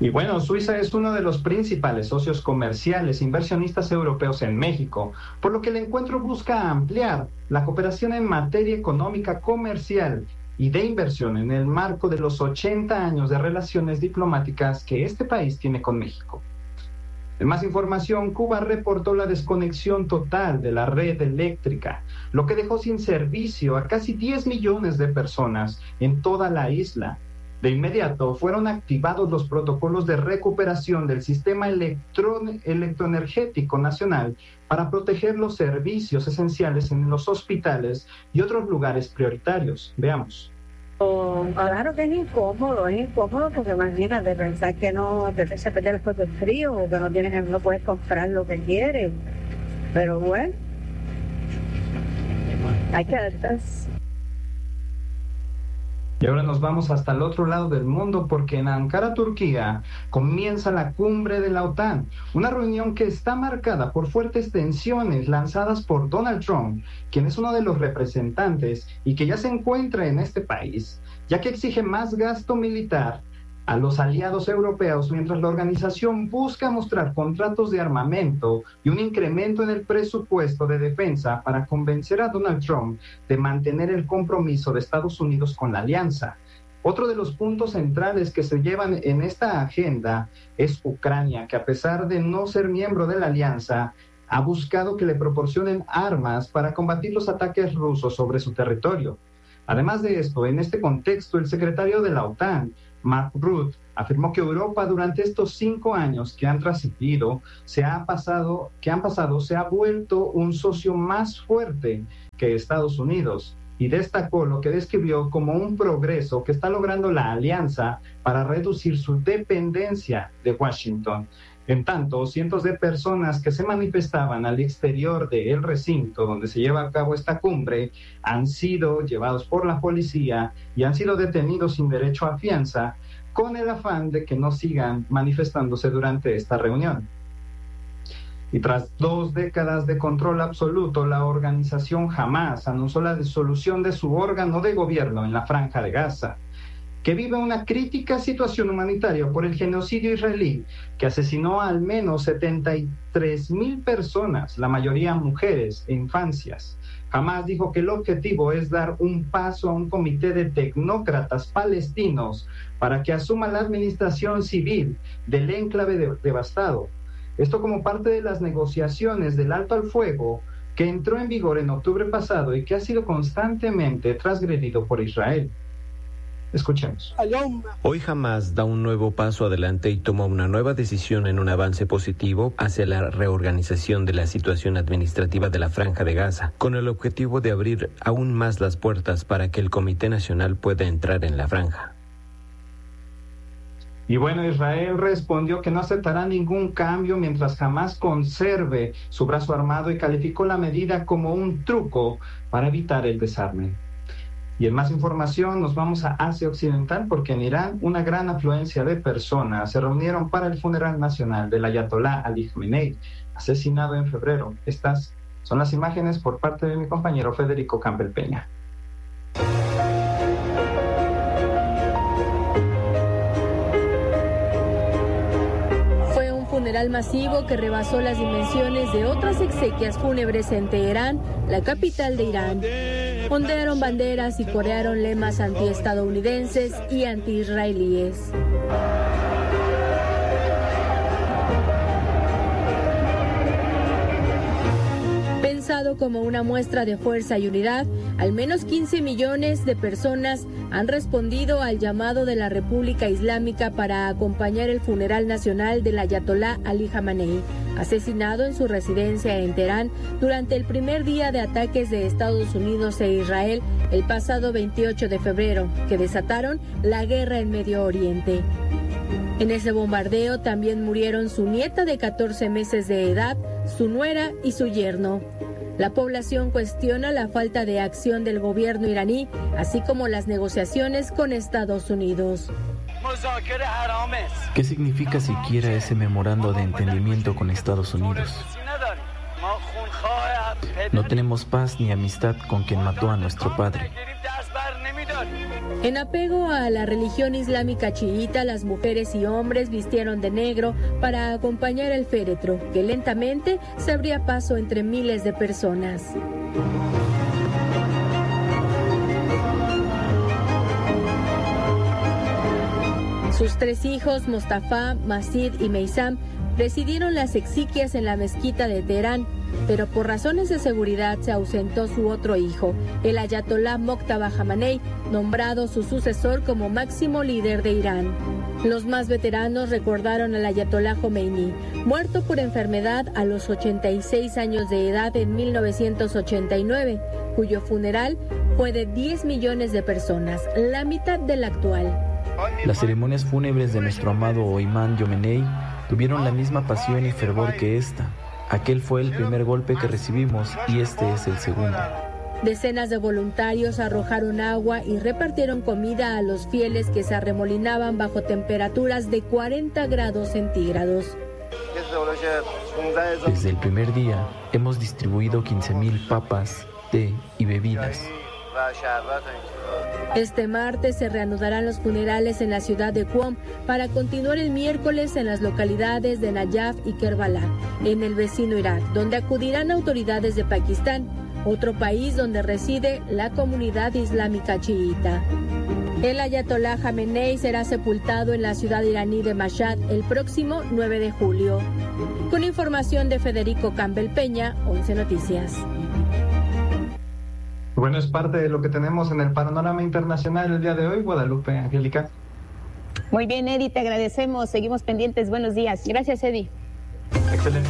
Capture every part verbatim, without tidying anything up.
Y bueno, Suiza es uno de los principales socios comerciales e inversionistas europeos en México, por lo que el encuentro busca ampliar la cooperación en materia económica, comercial y de inversión en el marco de los ochenta años de relaciones diplomáticas que este país tiene con México. En más información, Cuba reportó la desconexión total de la red eléctrica, lo que dejó sin servicio a casi diez millones de personas en toda la isla. De inmediato fueron activados los protocolos de recuperación del sistema electro- electroenergético nacional para proteger los servicios esenciales en los hospitales y otros lugares prioritarios. Veamos. Oh, claro que es incómodo, es incómodo porque imagínate pensar que no te se perder después del frío o que no tienes, no puedes comprar lo que quieres. Pero bueno, hay que adaptarse. Y ahora nos vamos hasta el otro lado del mundo porque en Ankara, Turquía, comienza la cumbre de la OTAN, una reunión que está marcada por fuertes tensiones lanzadas por Donald Trump, quien es uno de los representantes y que ya se encuentra en este país, ya que exige más gasto militar a los aliados europeos mientras la organización busca mostrar contratos de armamento y un incremento en el presupuesto de defensa para convencer a Donald Trump de mantener el compromiso de Estados Unidos con la alianza. Otro de los puntos centrales que se llevan en esta agenda es Ucrania, que a pesar de no ser miembro de la alianza, ha buscado que le proporcionen armas para combatir los ataques rusos sobre su territorio. Además de esto, en este contexto, el secretario de la OTAN, Mark Rutte, afirmó que Europa durante estos cinco años que han trascendido, se ha pasado, que han pasado, se ha vuelto un socio más fuerte que Estados Unidos, y destacó lo que describió como un progreso que está logrando la alianza para reducir su dependencia de Washington. En tanto, cientos de personas que se manifestaban al exterior del recinto donde se lleva a cabo esta cumbre han sido llevados por la policía y han sido detenidos sin derecho a fianza con el afán de que no sigan manifestándose durante esta reunión. Y tras dos décadas de control absoluto, la organización Hamás anunció la disolución de su órgano de gobierno en la Franja de Gaza, que vive una crítica situación humanitaria por el genocidio israelí, que asesinó a al menos setenta y tres mil personas, la mayoría mujeres e infancias. Hamás dijo que el objetivo es dar un paso a un comité de tecnócratas palestinos para que asuma la administración civil del enclave de- devastado. Esto como parte de las negociaciones del alto al fuego que entró en vigor en octubre pasado y que ha sido constantemente transgredido por Israel. Escuchemos. Hoy Hamás da un nuevo paso adelante y toma una nueva decisión en un avance positivo hacia la reorganización de la situación administrativa de la Franja de Gaza, con el objetivo de abrir aún más las puertas para que el Comité Nacional pueda entrar en la franja. Y bueno, Israel respondió que no aceptará ningún cambio mientras Hamás conserve su brazo armado y calificó la medida como un truco para evitar el desarme. Y en más información nos vamos a Asia Occidental porque en Irán una gran afluencia de personas se reunieron para el funeral nacional del Ayatolá Ali Khamenei, asesinado en febrero. Estas son las imágenes por parte de mi compañero Federico Campbell Peña. Fue un funeral masivo que rebasó las dimensiones de otras exequias fúnebres en Teherán, la capital de Irán. Ondearon banderas y corearon lemas antiestadounidenses y antiisraelíes. Pensado como una muestra de fuerza y unidad, al menos quince millones de personas han respondido al llamado de la República Islámica para acompañar el funeral nacional del Ayatolá Ali Khamenei, asesinado en su residencia en Teherán durante el primer día de ataques de Estados Unidos e Israel el pasado veintiocho de febrero, que desataron la guerra en Medio Oriente. En ese bombardeo también murieron su nieta de catorce meses de edad, su nuera y su yerno. La población cuestiona la falta de acción del gobierno iraní, así como las negociaciones con Estados Unidos. ¿Qué significa siquiera ese memorando de entendimiento con Estados Unidos? No tenemos paz ni amistad con quien mató a nuestro padre. En apego a la religión islámica chiita, las mujeres y hombres vistieron de negro para acompañar el féretro, que lentamente se abría paso entre miles de personas. Sus tres hijos, Mostafa, Masid y Meysam, presidieron las exequias en la mezquita de Teherán, pero por razones de seguridad se ausentó su otro hijo, el ayatolá Mojtaba Khamenei, nombrado su sucesor como máximo líder de Irán. Los más veteranos recordaron al ayatolá Khomeini, muerto por enfermedad a los ochenta y seis años de edad en mil novecientos ochenta y nueve, cuyo funeral fue de diez millones de personas, la mitad del actual. Las ceremonias fúnebres de nuestro amado Imam Jomenei tuvieron la misma pasión y fervor que esta. Aquel fue el primer golpe que recibimos y este es el segundo. Decenas de voluntarios arrojaron agua y repartieron comida a los fieles que se arremolinaban bajo temperaturas de cuarenta grados centígrados. Desde el primer día hemos distribuido quince mil papas, té y bebidas. Este martes se reanudarán los funerales en la ciudad de Qom para continuar el miércoles en las localidades de Nayaf y Kerbala, en el vecino Irak, donde acudirán autoridades de Pakistán, otro país donde reside la comunidad islámica chiita. El ayatolá Khamenei será sepultado en la ciudad iraní de Mashhad el próximo nueve de julio. Con información de Federico Campbell Peña, once Noticias. Bueno, es parte de lo que tenemos en el panorama internacional el día de hoy. Guadalupe, Angélica. Muy bien, Eddie, te agradecemos. Seguimos pendientes. Buenos días. Gracias, Eddie. Excelente.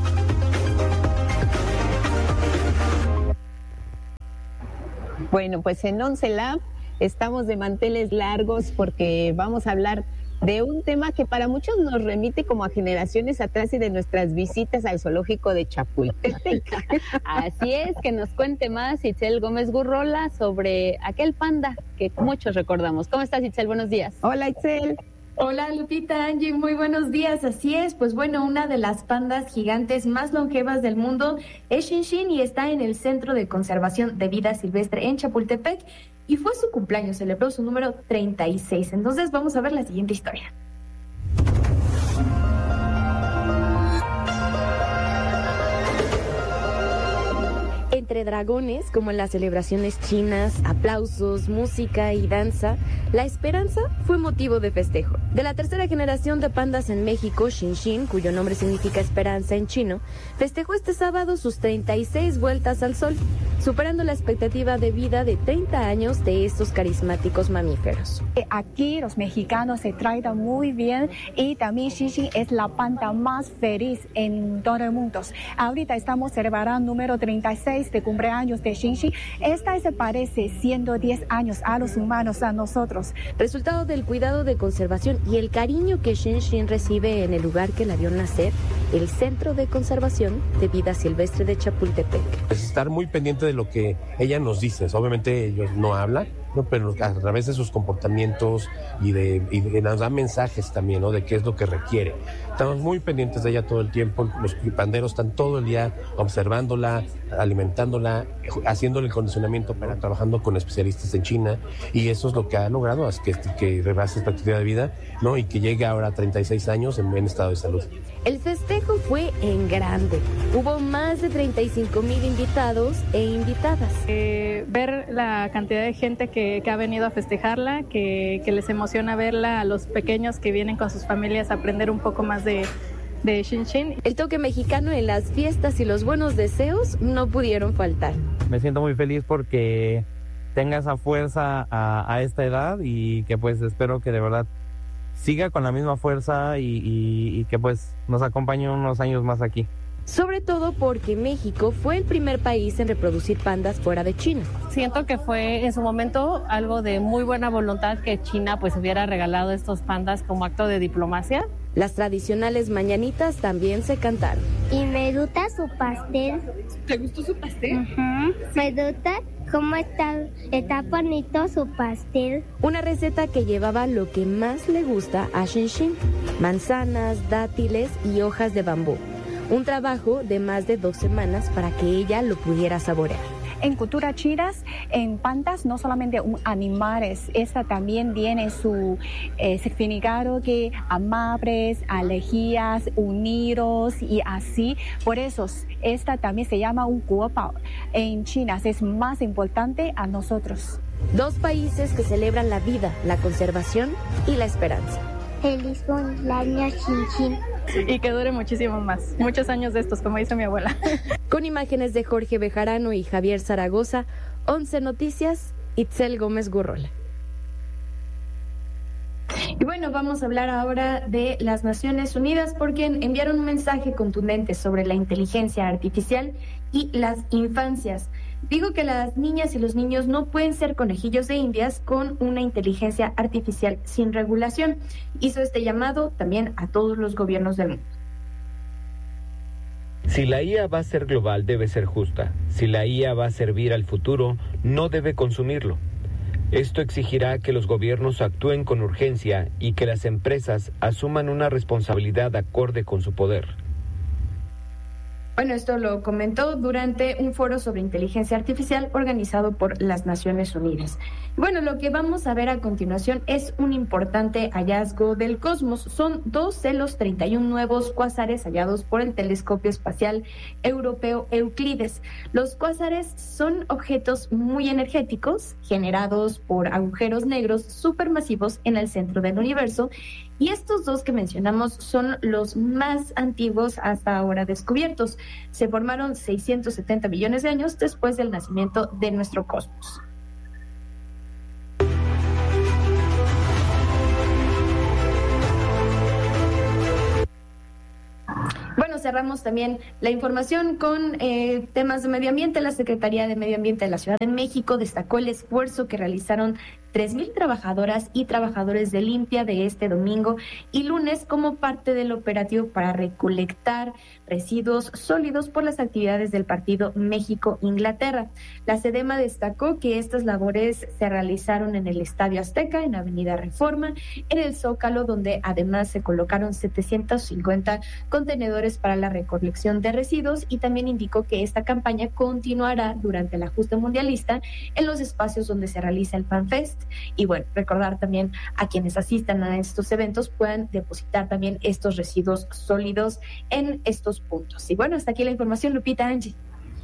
Bueno, pues en Once Lab estamos de manteles largos porque vamos a hablar de un tema que para muchos nos remite como a generaciones atrás y de nuestras visitas al zoológico de Chapultepec. Así es, que nos cuente más Itzel Gómez Gurrola sobre aquel panda que muchos recordamos. ¿Cómo estás, Itzel? Buenos días. Hola, Itzel. Hola, Lupita, Angie, muy buenos días. Así es, pues bueno, una de las pandas gigantes más longevas del mundo es Xinxin y está en el Centro de Conservación de Vida Silvestre en Chapultepec. Y fue su cumpleaños, celebró su número treinta y seis. Entonces vamos a ver la siguiente historia. Entre dragones, como en las celebraciones chinas, aplausos, música y danza, la esperanza fue motivo de festejo. De la tercera generación de pandas en México, Xinxin, cuyo nombre significa esperanza en chino, festejó este sábado sus treinta y seis vueltas al sol, superando la expectativa de vida de treinta años de estos carismáticos mamíferos. Aquí los mexicanos se tratan muy bien y también Xinxin es la panda más feliz en todo el mundo. Ahorita estamos celebrando número treinta y seis de cumpleaños de Xinxin. Esta se parece ciento diez años a los humanos, a nosotros. Resultado del cuidado de conservación y el cariño que Xinxin recibe en el lugar que la vio nacer, el Centro de Conservación de Vida Silvestre de Chapultepec. Es estar muy pendiente de lo que ella nos dice. Obviamente ellos no hablan, ¿no? Pero a través de sus comportamientos y de, y de nos da mensajes también, ¿no? De qué es lo que requiere. Estamos muy pendientes de ella todo el tiempo. Los panderos están todo el día observándola, alimentándola, haciéndole el condicionamiento para trabajando con especialistas en China, y eso es lo que ha logrado, es que, que rebase expectativa de vida, ¿no? Y que llegue ahora a treinta y seis años en buen estado de salud. El festejo fue en grande. Hubo más de treinta y cinco mil invitados e invitadas. Eh, ver la cantidad de gente que, que ha venido a festejarla, que, que les emociona verla, a los pequeños que vienen con sus familias a aprender un poco más de, de Xinxin. El toque mexicano en las fiestas y los buenos deseos no pudieron faltar. Me siento muy feliz porque tenga esa fuerza a, a esta edad y que pues espero que de verdad siga con la misma fuerza y, y, y que pues nos acompañe unos años más aquí. Sobre todo porque México fue el primer país en reproducir pandas fuera de China. Siento que fue en su momento algo de muy buena voluntad que China pues hubiera regalado estos pandas como acto de diplomacia. Las tradicionales mañanitas también se cantaron. Y me gusta su pastel. ¿Te gustó su pastel? Uh-huh. Me gusta cómo está, está bonito su pastel. Una receta que llevaba lo que más le gusta a Xinxin: manzanas, dátiles y hojas de bambú. Un trabajo de más de dos semanas para que ella lo pudiera saborear. En cultura chinas, en pandas no solamente un animales, esta también tiene su eh, significado que amables, alegrías, unidos y así. Por eso esta también se llama un guobao. En China es más importante a nosotros. Dos países que celebran la vida, la conservación y la esperanza. Feliz cumpleaños, Chin Chin. Y que dure muchísimo más, muchos años de estos, como dice mi abuela. Con imágenes de Jorge Bejarano y Javier Zaragoza, once Noticias, Itzel Gómez Gurrola. Y bueno, vamos a hablar ahora de las Naciones Unidas porque enviaron un mensaje contundente sobre la inteligencia artificial y las infancias. Digo que las niñas y los niños no pueden ser conejillos de indias con una inteligencia artificial sin regulación. Hizo este llamado también a todos los gobiernos del mundo. Si la I A va a ser global, debe ser justa. Si la I A va a servir al futuro, no debe consumirlo. Esto exigirá que los gobiernos actúen con urgencia y que las empresas asuman una responsabilidad acorde con su poder. Bueno, esto lo comentó durante un foro sobre inteligencia artificial organizado por las Naciones Unidas. Bueno, lo que vamos a ver a continuación es un importante hallazgo del cosmos. Son dos de los treinta y uno nuevos cuásares hallados por el telescopio espacial europeo Euclides. Los cuásares son objetos muy energéticos generados por agujeros negros supermasivos en el centro del universo. Y estos dos que mencionamos son los más antiguos hasta ahora descubiertos. Se formaron seiscientos setenta millones de años después del nacimiento de nuestro cosmos. Bueno, cerramos también la información con eh, temas de medio ambiente. La Secretaría de Medio Ambiente de la Ciudad de México destacó el esfuerzo que realizaron tres mil trabajadoras y trabajadores de limpia de este domingo y lunes como parte del operativo para recolectar residuos sólidos por las actividades del partido México-Inglaterra. La SEDEMA destacó que estas labores se realizaron en el Estadio Azteca, en Avenida Reforma, en el Zócalo, donde además se colocaron setecientos cincuenta contenedores para la recolección de residuos, y también indicó que esta campaña continuará durante la justa mundialista en los espacios donde se realiza el FanFest. Y bueno, recordar también a quienes asistan a estos eventos puedan depositar también estos residuos sólidos en estos puntos. Y bueno, hasta aquí la información, Lupita, Angie.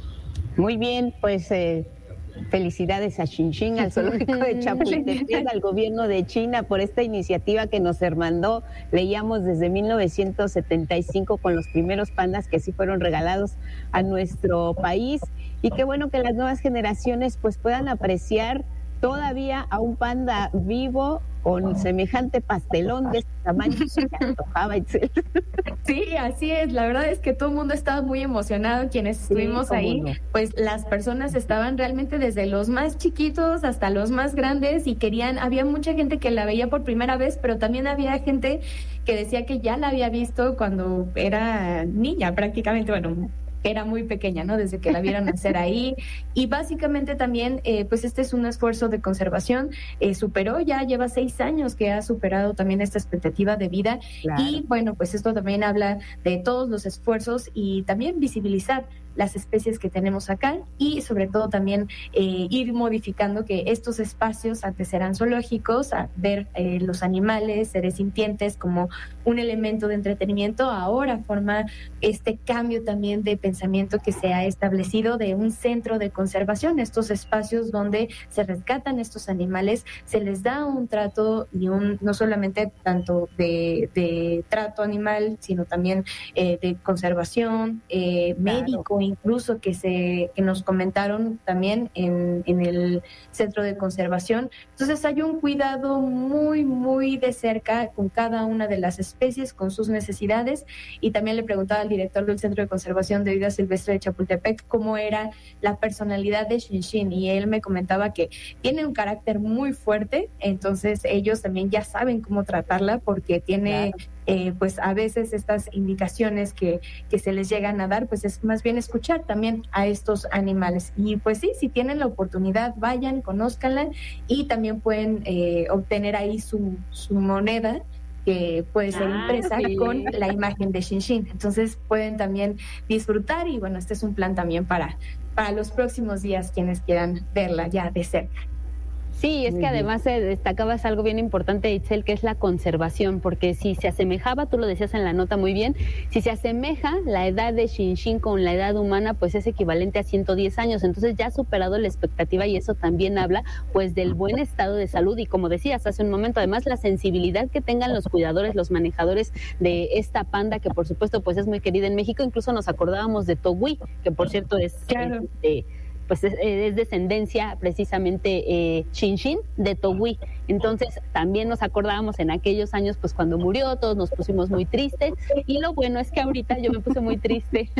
Muy bien, pues eh, felicidades a Xinxin, al zoológico de Chapultepec, al gobierno de China por esta iniciativa que nos hermandó. Leíamos desde mil novecientos setenta y cinco con los primeros pandas que sí fueron regalados a nuestro país, y qué bueno que las nuevas generaciones pues puedan apreciar todavía a un panda vivo con semejante pastelón de este tamaño. Se me antojaba, Itzel. Sí, así es. La verdad es que todo el mundo estaba muy emocionado. Quienes sí, estuvimos ahí, no. Pues las personas estaban realmente desde los más chiquitos hasta los más grandes y querían, había mucha gente que la veía por primera vez, pero también había gente que decía que ya la había visto cuando era niña prácticamente, bueno, era muy pequeña, ¿no? Desde que la vieron nacer ahí. Y básicamente también, eh, pues este es un esfuerzo de conservación. Eh, superó, ya lleva seis años que ha superado también esta expectativa de vida. Claro. Y bueno, pues esto también habla de todos los esfuerzos y también visibilizar las especies que tenemos acá y sobre todo también eh, ir modificando que estos espacios antes eran zoológicos, a ver eh, los animales, seres sintientes como un elemento de entretenimiento, ahora forma este cambio también de pensamiento que se ha establecido de un centro de conservación, estos espacios donde se rescatan estos animales, se les da un trato y un no solamente tanto de, de trato animal, sino también eh, de conservación, eh, claro. médico, incluso que se que nos comentaron también en, en el centro de conservación. Entonces hay un cuidado muy, muy de cerca con cada una de las especies, con sus necesidades, y también le preguntaba al director del Centro de Conservación de Vida Silvestre de Chapultepec cómo era la personalidad de Xinxin, y él me comentaba que tiene un carácter muy fuerte, entonces ellos también ya saben cómo tratarla porque tiene... Claro. Eh, pues a veces estas indicaciones que, que se les llegan a dar, pues es más bien escuchar también a estos animales. Y pues sí, si tienen la oportunidad, vayan, conózcanla y también pueden eh, obtener ahí su, su moneda que puede ser Ah, impresa sí. con la imagen de Shin-Shin. Entonces pueden también disfrutar y bueno, este es un plan también para, para los próximos días quienes quieran verla ya de cerca. Sí, es Muy que bien. además eh, destacabas algo bien importante, Itzel, que es la conservación, porque si se asemejaba, tú lo decías en la nota muy bien, si se asemeja la edad de Shin-Shin con la edad humana, pues es equivalente a ciento diez años, entonces ya ha superado la expectativa y eso también habla pues del buen estado de salud y como decías hace un momento, además la sensibilidad que tengan los cuidadores, los manejadores de esta panda, que por supuesto pues es muy querida en México, incluso nos acordábamos de Togui, que por cierto es... Claro. este, pues es, es descendencia precisamente eh, Shin-Shin de Togui. Entonces también nos acordábamos en aquellos años pues cuando murió, todos nos pusimos muy tristes y lo bueno es que ahorita yo me puse muy triste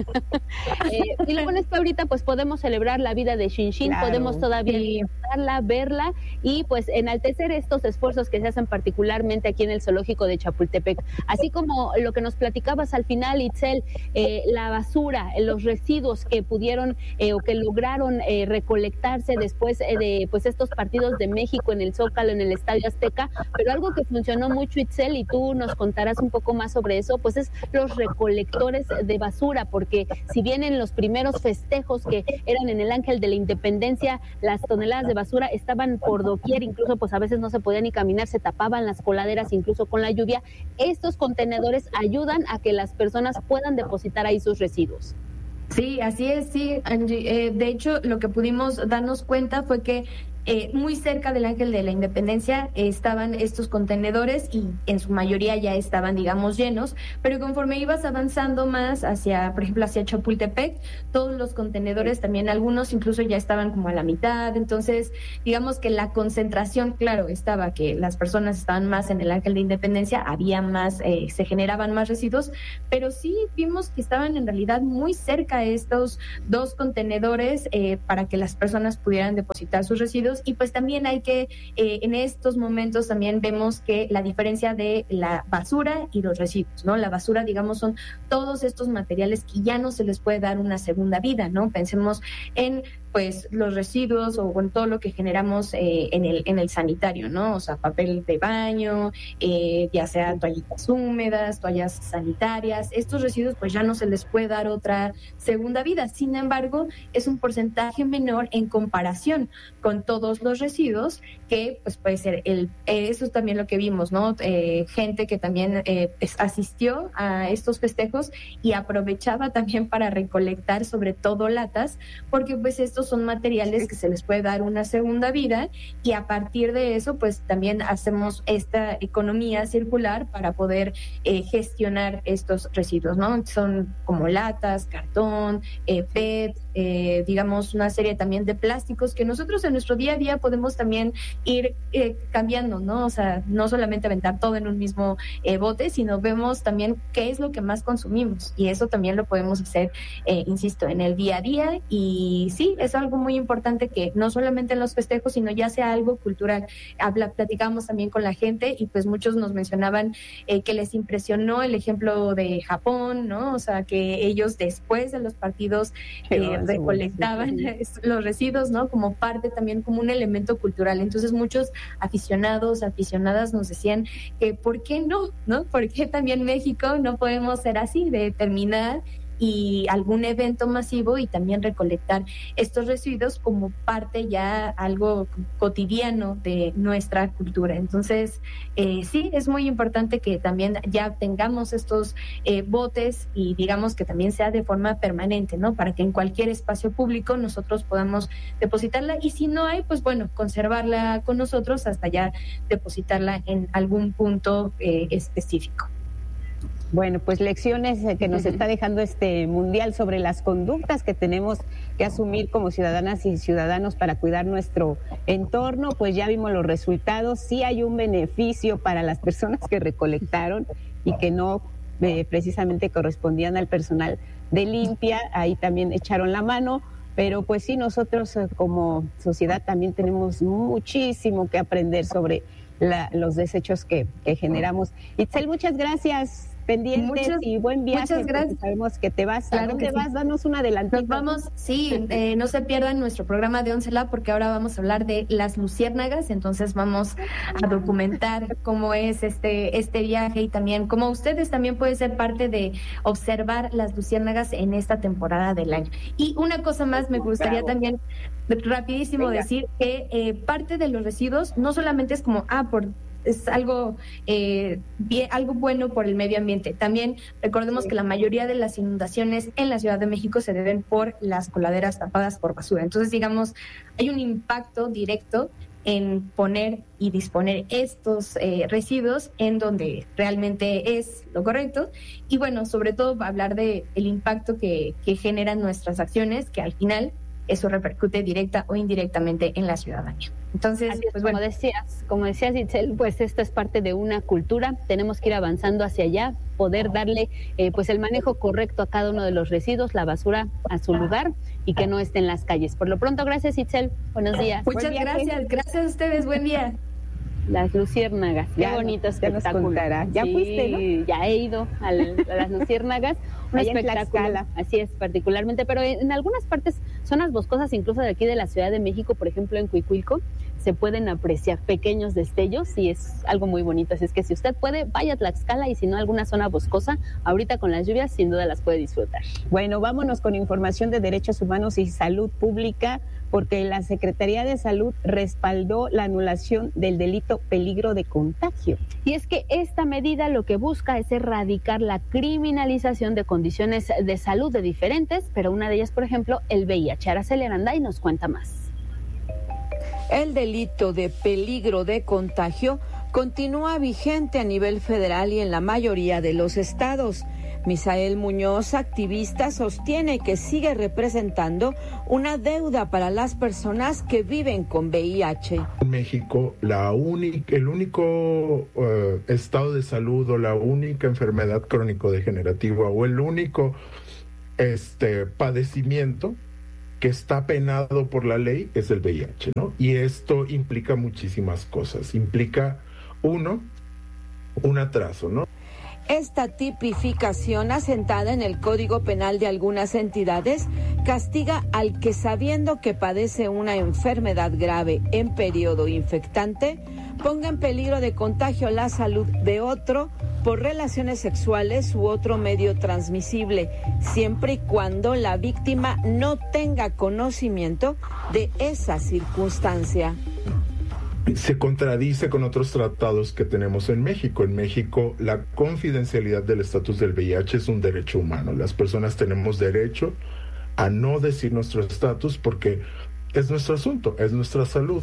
eh, y lo bueno es que ahorita pues podemos celebrar la vida de Shin-Shin, Claro, podemos todavía sí. disfrutarla, verla y pues enaltecer estos esfuerzos que se hacen particularmente aquí en el zoológico de Chapultepec, así como lo que nos platicabas al final, Itzel, eh, la basura, los residuos que pudieron eh, o que lograron eh, recolectarse después eh, de pues estos partidos de México en el Zócalo, en el Estadio Azteca, pero algo que funcionó mucho, Itzel, y tú nos contarás un poco más sobre eso, pues es los recolectores de basura, porque si bien en los primeros festejos que eran en el Ángel de la Independencia, las toneladas de basura estaban por doquier, incluso pues a veces no se podía ni caminar, se tapaban las coladeras incluso con la lluvia, estos contenedores ayudan a que las personas puedan depositar ahí sus residuos. Sí, así es, sí, Angie. Eh, de hecho, lo que pudimos darnos cuenta fue que eh, muy cerca del Ángel de la Independencia eh, estaban estos contenedores y en su mayoría ya estaban, digamos, llenos, pero conforme ibas avanzando más hacia, por ejemplo, hacia Chapultepec, todos los contenedores también, algunos incluso ya estaban como a la mitad, entonces, digamos que la concentración, claro, estaba que las personas estaban más en el Ángel de Independencia, había más, eh, se generaban más residuos, pero sí vimos que estaban en realidad muy cerca estos dos contenedores eh, para que las personas pudieran depositar sus residuos. Y pues también hay que, eh, en estos momentos también vemos que la diferencia de la basura y los residuos, ¿no? La basura, digamos, son todos estos materiales que ya no se les puede dar una segunda vida, ¿no? Pensemos en pues los residuos o con todo lo que generamos eh, en el en el sanitario, ¿no? O sea, papel de baño, eh, ya sea toallitas húmedas, toallas sanitarias, estos residuos pues ya no se les puede dar otra segunda vida. Sin embargo, es un porcentaje menor en comparación con todos los residuos que pues puede ser el eh, eso es también lo que vimos, ¿no? Eh, gente que también eh, asistió a estos festejos y aprovechaba también para recolectar sobre todo latas, porque pues estos son materiales que se les puede dar una segunda vida y a partir de eso pues también hacemos esta economía circular para poder eh, gestionar estos residuos, ¿no? Son como latas, cartón, eh, P E T, eh, digamos una serie también de plásticos que nosotros en nuestro día a día podemos también ir eh, cambiando, ¿no? O sea, no solamente aventar todo en un mismo eh, bote, sino vemos también qué es lo que más consumimos y eso también lo podemos hacer, eh, insisto, en el día a día y sí, es algo muy importante que no solamente en los festejos, sino ya sea algo cultural. Habla, platicamos también con la gente y pues muchos nos mencionaban eh, que les impresionó el ejemplo de Japón, ¿no? O sea, que ellos después de los partidos eh, recolectaban los residuos, ¿no? Como parte también, como un elemento cultural. Entonces muchos aficionados, aficionadas nos decían que ¿por qué no? ¿No? ¿Por qué también México no podemos ser así, de terminar y algún evento masivo y también recolectar estos residuos como parte ya algo cotidiano de nuestra cultura? Entonces, eh, sí, es muy importante que también ya tengamos estos eh, botes y digamos que también sea de forma permanente, ¿no? Para que en cualquier espacio público nosotros podamos depositarla y si no hay, pues bueno, conservarla con nosotros hasta ya depositarla en algún punto eh, específico. Bueno, pues lecciones que nos está dejando este mundial sobre las conductas que tenemos que asumir como ciudadanas y ciudadanos para cuidar nuestro entorno. Pues ya vimos los resultados, sí hay un beneficio para las personas que recolectaron y que no eh, precisamente correspondían al personal de limpia, ahí también echaron la mano, pero pues sí, nosotros eh, como sociedad también tenemos muchísimo que aprender sobre la, los desechos que, que generamos. Itzel, muchas gracias. pendientes muchas, y buen viaje. Muchas gracias. Sabemos que te vas. Claro ¿A dónde vas? Sí. Danos un adelantito. Nos vamos, sí, eh, no se pierdan nuestro programa de Once Lab porque ahora vamos a hablar de las luciérnagas, entonces vamos a documentar cómo es este, este viaje y también cómo ustedes también pueden ser parte de observar las luciérnagas en esta temporada del año. Y una cosa más, me gustaría Bravo. también rapidísimo Venga. decir que eh, parte de los residuos no solamente es como, ah, por es algo eh, bien, algo bueno por el medio ambiente. También recordemos sí. que la mayoría de las inundaciones en la Ciudad de México se deben por las coladeras tapadas por basura. Entonces, digamos, hay un impacto directo en poner y disponer estos eh, residuos en donde realmente es lo correcto. Y bueno, sobre todo hablar de el impacto que, que generan nuestras acciones, que al final eso repercute directa o indirectamente en la ciudadanía. Entonces, Así es, pues bueno. como decías, como decías Itzel, pues esto es parte de una cultura, tenemos que ir avanzando hacia allá, poder darle eh, pues el manejo correcto a cada uno de los residuos, la basura a su lugar y que no esté en las calles. Por lo pronto, gracias Itzel, buenos días. Muchas gracias, gracias a ustedes, buen día. Las luciérnagas, qué ya bonito no, espectáculo. Ya, ya sí, fuiste, ¿no? Ya he ido a, la, a las luciérnagas, un Allá espectáculo, así es, particularmente, pero en, en algunas partes, zonas boscosas, incluso de aquí de la Ciudad de México, por ejemplo en Cuicuilco, se pueden apreciar pequeños destellos y es algo muy bonito, así es que si usted puede, vaya a Tlaxcala y si no a alguna zona boscosa, ahorita con las lluvias sin duda las puede disfrutar. Bueno, vámonos con información de derechos humanos y salud pública, porque la Secretaría de Salud respaldó la anulación del delito peligro de contagio. Y es que esta medida lo que busca es erradicar la criminalización de condiciones de salud de diferentes, pero una de ellas, por ejemplo, el V I H. Araceli Aranda y nos cuenta más. El delito de peligro de contagio continúa vigente a nivel federal y en la mayoría de los estados. Misael Muñoz, activista, sostiene que sigue representando una deuda para las personas que viven con V I H. En México, la única, el único uh, estado de salud o la única enfermedad crónico-degenerativa o el único este, padecimiento que está penado por la ley es el V I H, ¿no? Y esto implica muchísimas cosas. Implica, uno, un atraso, ¿no? Esta tipificación, asentada en el Código Penal de algunas entidades, castiga al que, sabiendo que padece una enfermedad grave en periodo infectante, ponga en peligro de contagio la salud de otro por relaciones sexuales u otro medio transmisible, siempre y cuando la víctima no tenga conocimiento de esa circunstancia. Se contradice con otros tratados que tenemos en México. En México, la confidencialidad del estatus del V I H es un derecho humano. Las personas tenemos derecho a no decir nuestro estatus porque es nuestro asunto, es nuestra salud.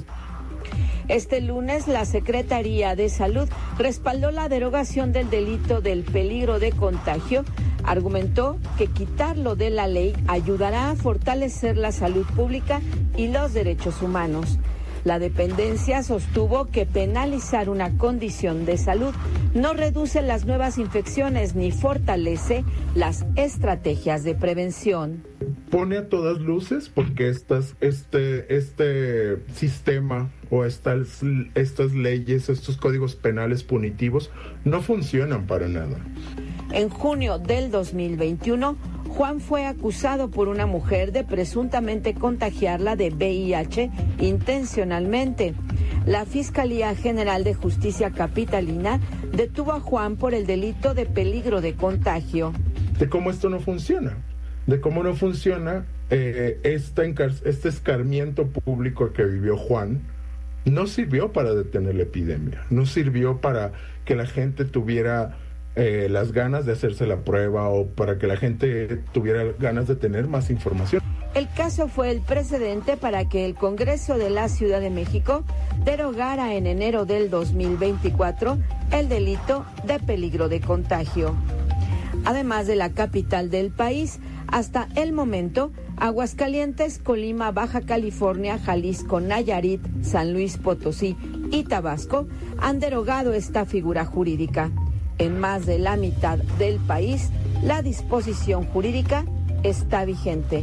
Este lunes, la Secretaría de Salud respaldó la derogación del delito del peligro de contagio. Argumentó que quitarlo de la ley ayudará a fortalecer la salud pública y los derechos humanos. La dependencia sostuvo que penalizar una condición de salud no reduce las nuevas infecciones ni fortalece las estrategias de prevención. Pone a todas luces porque estas, este, este sistema o estas, estas leyes, estos códigos penales punitivos no funcionan para nada. En junio del dos mil veintiuno, Juan fue acusado por una mujer de presuntamente contagiarla de V I H intencionalmente. La Fiscalía General de Justicia Capitalina detuvo a Juan por el delito de peligro de contagio. De cómo esto no funciona, de cómo no funciona eh, esta encar- este escarmiento público que vivió Juan, no sirvió para detener la epidemia, no sirvió para que la gente tuviera Eh, las ganas de hacerse la prueba o para que la gente tuviera ganas de tener más información. El caso fue el precedente para que el Congreso de la Ciudad de México derogara en enero del dos mil veinticuatro el delito de peligro de contagio. Además de la capital del país, hasta el momento, Aguascalientes, Colima, Baja California, Jalisco, Nayarit, San Luis Potosí y Tabasco han derogado esta figura jurídica. En más de la mitad del país, la disposición jurídica está vigente.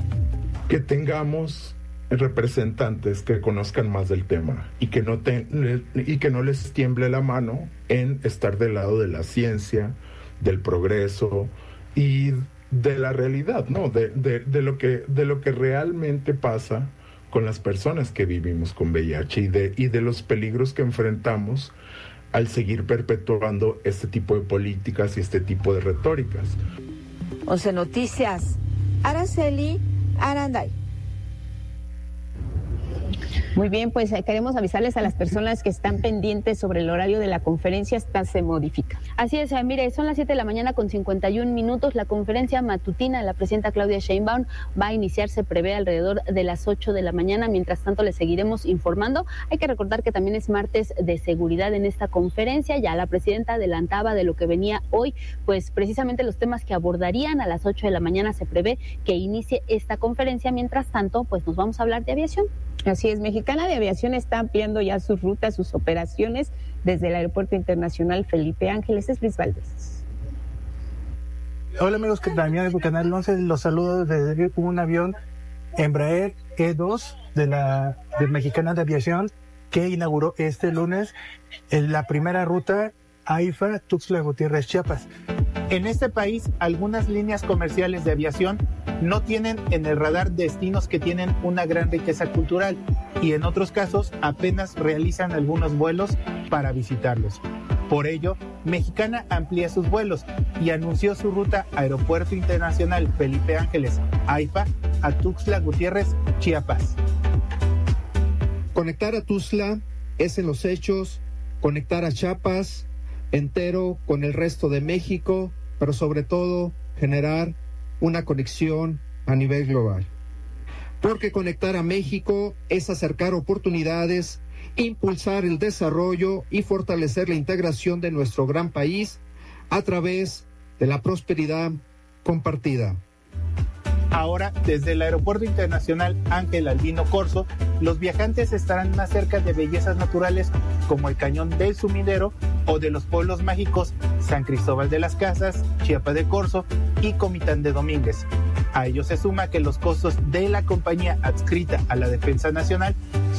Que tengamos representantes que conozcan más del tema y que no te, y que no les tiemble la mano en estar del lado de la ciencia, del progreso y de la realidad, ¿no? De, de, de, lo que, de lo que realmente pasa con las personas que vivimos con V I H y de, y de los peligros que enfrentamos al seguir perpetuando este tipo de políticas y este tipo de retóricas. once Noticias, Araceli Aranday. Muy bien, pues eh, queremos avisarles a las personas que están pendientes sobre el horario de la conferencia, esta se modifica. Así es, eh, mire, son las siete de la mañana con cincuenta y un minutos. La conferencia matutina de la presidenta Claudia Sheinbaum va a iniciar, se prevé, alrededor de las ocho de la mañana. Mientras tanto, les seguiremos informando. Hay que recordar que también es martes de seguridad en esta conferencia. Ya la presidenta adelantaba de lo que venía hoy, pues precisamente los temas que abordarían. A las ocho de la mañana se prevé que inicie esta conferencia. Mientras tanto, pues nos vamos a hablar de aviación. Así es, Mexicana de Aviación está ampliando ya sus rutas, sus operaciones desde el Aeropuerto Internacional Felipe Ángeles. Es Luis Valdés. Hola amigos, que también de Canal once, los saludos desde un avión Embraer E dos de la de Mexicana de Aviación que inauguró este lunes en la primera ruta AIFA Tuxtla Gutiérrez, Chiapas. En este país, algunas líneas comerciales de aviación no tienen en el radar destinos que tienen una gran riqueza cultural y en otros casos apenas realizan algunos vuelos para visitarlos. Por ello, Mexicana amplía sus vuelos y anunció su ruta Aeropuerto Internacional Felipe Ángeles, AIFA, a Tuxtla Gutiérrez, Chiapas. Conectar a Tuxtla es en los hechos conectar a Chiapas entero con el resto de México, pero sobre todo generar una conexión a nivel global. Porque conectar a México es acercar oportunidades, impulsar el desarrollo y fortalecer la integración de nuestro gran país a través de la prosperidad compartida. Ahora, desde el Aeropuerto Internacional Ángel Albino Corzo, los viajantes estarán más cerca de bellezas naturales como el Cañón del Sumidero o de los pueblos mágicos San Cristóbal de las Casas, Chiapa de Corzo y Comitán de Domínguez. A ello se suma que los costos de la compañía adscrita a la Defensa Nacional